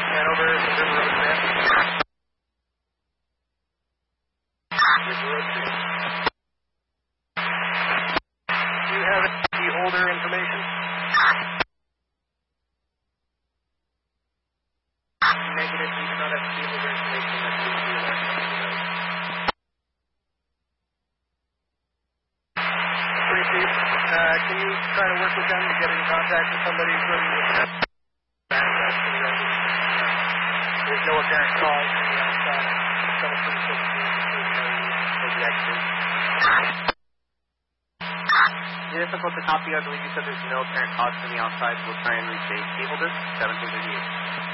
Hanover, River Road Van. River Road Van. Do you have the holder information? Negative, we do not have the holder information. Can you try to work with them to get in contact with somebody from the there's no apparent cause from the outside. Difficult to copy. I believe you said there's no apparent cause from the outside. We'll try and reach a cable disc, 1738.